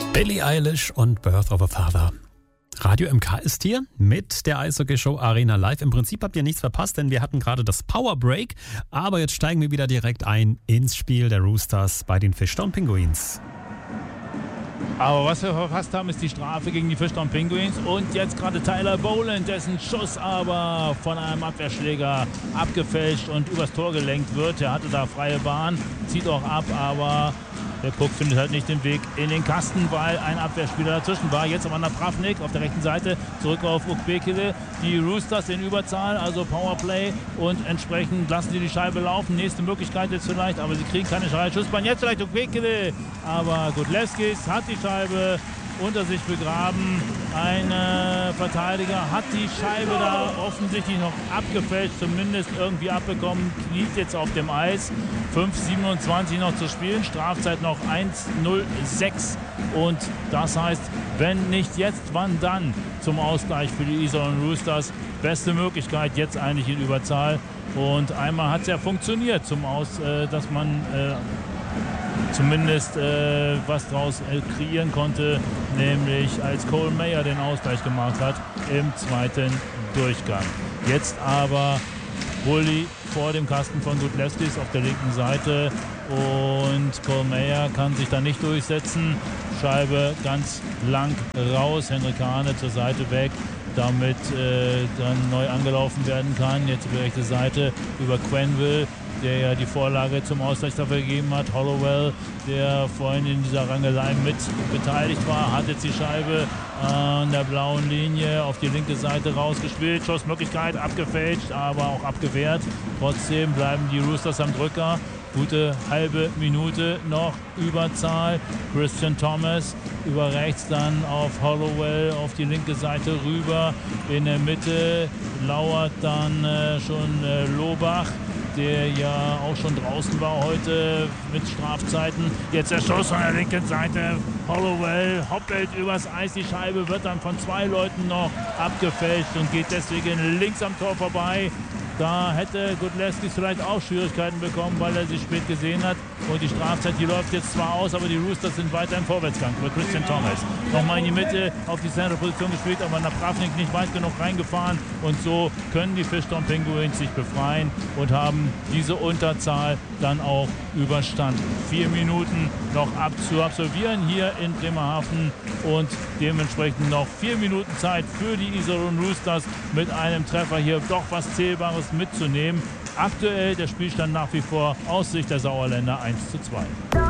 Billie Eilish und Birth of a Father. Radio MK ist hier mit der Eishockey-Show Arena Live. Im Prinzip habt ihr nichts verpasst, denn wir hatten gerade das Power Break. Aber jetzt steigen wir wieder direkt ein ins Spiel der Roosters bei den Fishtown Penguins. Aber was wir verpasst haben, ist die Strafe gegen die Fishtown Penguins. Und jetzt gerade Tyler Boland, dessen Schuss aber von einem Abwehrschläger abgefälscht und übers Tor gelenkt wird. Er hatte da freie Bahn, zieht auch ab, aber der Puck findet halt nicht den Weg in den Kasten, weil ein Abwehrspieler dazwischen war. Jetzt aber Napravnik auf der rechten Seite, zurück auf Ukbekele. Die Roosters in Überzahl, also Powerplay, und entsprechend lassen sie die Scheibe laufen. Nächste Möglichkeit jetzt vielleicht, aber sie kriegen keine Scheibe. Schussbahn jetzt vielleicht Ukbekele, aber Gudlewskis hat die Scheibe unter sich begraben. Ein Verteidiger hat die Scheibe da offensichtlich noch abgefälscht, zumindest irgendwie abbekommen, kniet jetzt auf dem Eis. 5:27 noch zu spielen, Strafzeit noch 1:06 und das heißt, wenn nicht jetzt, wann dann zum Ausgleich für die Iserlohn Roosters. Beste Möglichkeit jetzt eigentlich in Überzahl und einmal hat es ja funktioniert dass man zumindest was draus kreieren konnte, nämlich als Cole Mayer den Ausgleich gemacht hat im zweiten Durchgang. Jetzt aber Bulli vor dem Kasten von Gudlewskis auf der linken Seite und Cole Mayer kann sich da nicht durchsetzen. Scheibe ganz lang raus, Henrik Hane zur Seite weg, damit dann neu angelaufen werden kann. Jetzt über die rechte Seite über Quenneville, der ja die Vorlage zum Ausgleich dafür gegeben hat. Hollowell, der vorhin in dieser Rangelei mit beteiligt war, hat jetzt die Scheibe an der blauen Linie auf die linke Seite rausgespielt. Schussmöglichkeit abgefälscht, aber auch abgewehrt. Trotzdem bleiben die Roosters am Drücker. Gute halbe Minute noch Überzahl. Christian Thomas über rechts dann auf Hollowell auf die linke Seite rüber. In der Mitte lauert dann schon Lobach, der ja auch schon draußen war heute mit Strafzeiten. Jetzt der Schuss von der linken Seite. Hollowell hoppelt übers Eis. Die Scheibe wird dann von zwei Leuten noch abgefälscht und geht deswegen links am Tor vorbei. Da hätte Gudlewskis vielleicht auch Schwierigkeiten bekommen, weil er sie spät gesehen hat. Und die Strafzeit, die läuft jetzt zwar aus, aber die Roosters sind weiter im Vorwärtsgang für Christian Thomas. Nochmal in die Mitte auf die Center-Position gespielt, aber Napravnik nicht weit genug reingefahren. Und so können die Fishtown Penguins sich befreien und haben diese Unterzahl dann auch überstanden. 4 Minuten noch zu absolvieren hier in Bremerhaven und dementsprechend noch 4 Minuten Zeit für die Iserlohn Roosters mit einem Treffer hier doch was Zählbares mitzunehmen. Aktuell der Spielstand nach wie vor aus Sicht der Sauerländer 1:2.